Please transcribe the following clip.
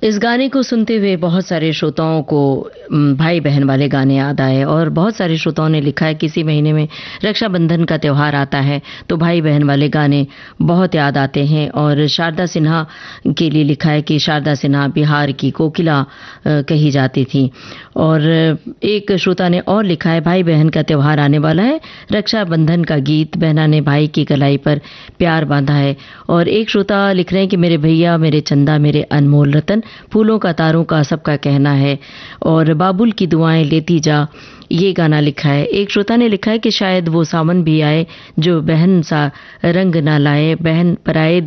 इस गाने को सुनते हुए बहुत सारे श्रोताओं को भाई बहन वाले गाने याद आए और बहुत सारे श्रोताओं ने लिखा है किसी महीने में रक्षाबंधन का त्यौहार आता है तो भाई बहन वाले गाने बहुत याद आते हैं। और शारदा सिन्हा के लिए लिखा है कि शारदा सिन्हा बिहार की कोकिला कही जाती थी। और एक श्रोता ने और लिखा है भाई बहन का त्यौहार आने वाला है, रक्षाबंधन का गीत बहना ने भाई की कलाई पर प्यार बांधा है। और एक श्रोता लिख रहे हैं कि मेरे भैया मेरे चंदा मेरे अनमोल रतन, फूलों का तारों का सबका कहना है और बाबुल की दुआएं लेती जा, ये गाना लिखा है। एक श्रोता ने लिखा है कि शायद वो सावन भी आए जो बहन सा रंग ना लाए, बहन पराए